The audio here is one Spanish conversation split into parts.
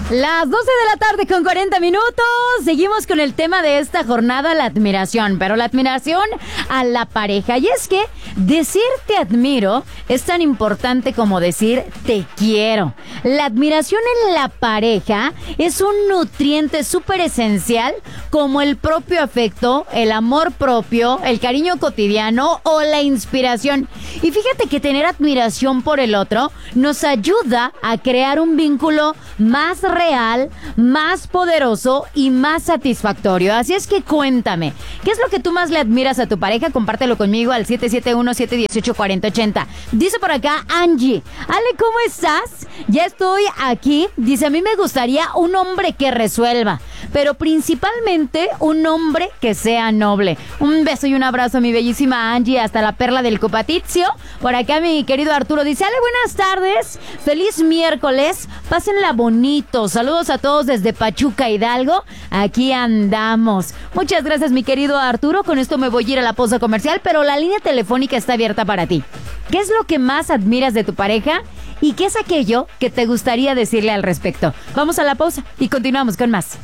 Las 12 de la tarde con 40 minutos. Seguimos con el tema de esta jornada, la admiración, pero la admiración a la pareja. Y es que decir te admiro es tan importante como decir te quiero. La admiración en la pareja es un nutriente súper esencial como el propio afecto, el amor propio, el cariño cotidiano o la inspiración. Y fíjate que tener admiración por el otro nos ayuda a crear un vínculo más real, más poderoso y más satisfactorio. Así es que cuéntame, ¿qué es lo que tú más le admiras a tu pareja? Compártelo conmigo al 771-718-4080. Dice por acá Angie: Ale, ¿cómo estás? Ya estoy aquí. Dice, a mí me gustaría un hombre que resuelva, pero principalmente un hombre que sea noble. Un beso y un abrazo, mi bellísima Angie, hasta la perla del Copatizio. Por acá mi querido Arturo dice: Ale, buenas tardes, feliz miércoles, pásenla bonito, saludos a todos desde Pachuca, Hidalgo, aquí andamos. Muchas gracias, mi querido Arturo. Con esto me voy a ir a la pausa comercial, pero la línea telefónica está abierta para ti. ¿Qué es lo que más admiras de tu pareja? ¿Y qué es aquello que te gustaría decirle al respecto? Vamos a la pausa y continuamos con más.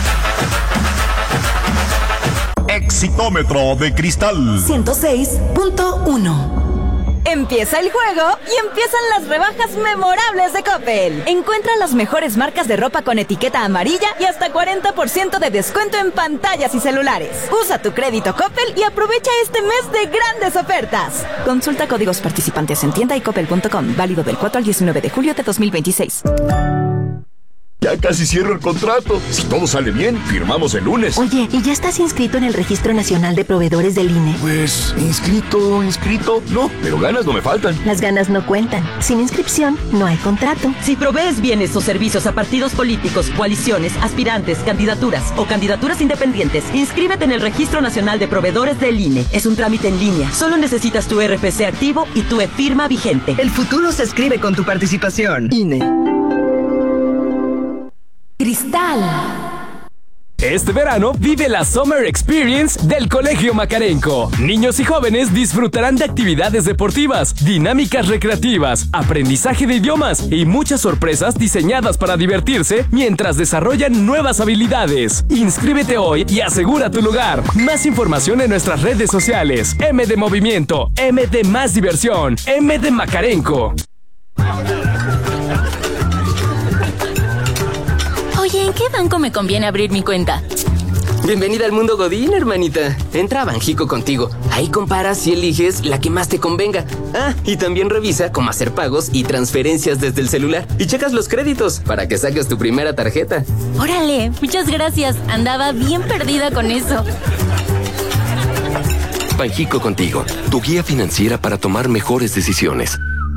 Exitómetro de Cristal 106.1. Empieza el juego y empiezan las rebajas memorables de Coppel. Encuentra las mejores marcas de ropa con etiqueta amarilla y hasta 40% de descuento en pantallas y celulares. Usa tu crédito Coppel y aprovecha este mes de grandes ofertas. Consulta códigos participantes en tienda y coppel.com. Válido del 4 al 19 de julio de 2026. Ya casi cierro el contrato. Si todo sale bien, firmamos el lunes. Oye, ¿y ya estás inscrito en el Registro Nacional de Proveedores del INE? Pues, inscrito, no, pero ganas no me faltan. Las ganas no cuentan. Sin inscripción, no hay contrato. Si provees bienes o servicios a partidos políticos, coaliciones, aspirantes, candidaturas o candidaturas independientes, inscríbete en el Registro Nacional de Proveedores del INE. Es un trámite en línea. Solo necesitas tu RFC activo y tu e-firma vigente. El futuro se escribe con tu participación. INE. Cristal. Este verano vive la Summer Experience del Colegio Macarenco. Niños y jóvenes disfrutarán de actividades deportivas, dinámicas recreativas, aprendizaje de idiomas y muchas sorpresas diseñadas para divertirse mientras desarrollan nuevas habilidades. Inscríbete hoy y asegura tu lugar. Más información en nuestras redes sociales. M de Movimiento, M de Más Diversión, M de Macarenco. Oye, ¿en qué banco me conviene abrir mi cuenta? Bienvenida al mundo Godín, hermanita. Entra a Banjico Contigo. Ahí comparas y eliges la que más te convenga. Ah, y también revisa cómo hacer pagos y transferencias desde el celular. Y checas los créditos para que saques tu primera tarjeta. Órale, muchas gracias. Andaba bien perdida con eso. Banjico Contigo, tu guía financiera para tomar mejores decisiones.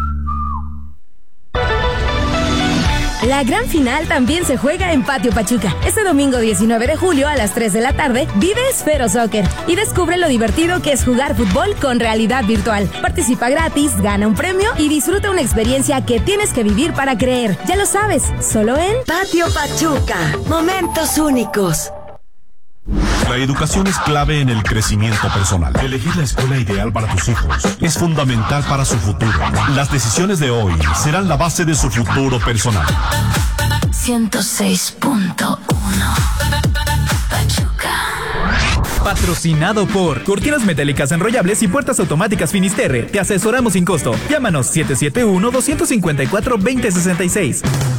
La gran final también se juega en Patio Pachuca. Este domingo 19 de julio a las 3 de la tarde vive Esfero Soccer y descubre lo divertido que es jugar fútbol con realidad virtual. Participa gratis, gana un premio y disfruta una experiencia que tienes que vivir para creer. Ya lo sabes, solo en Patio Pachuca. Momentos únicos. La educación es clave en el crecimiento personal. Elegir la escuela ideal para tus hijos es fundamental para su futuro. Las decisiones de hoy serán la base de su futuro personal. 106.1 Pachuca. Patrocinado por Cortinas Metálicas Enrollables y Puertas Automáticas Finisterre. Te asesoramos sin costo. Llámanos 771-254-2066.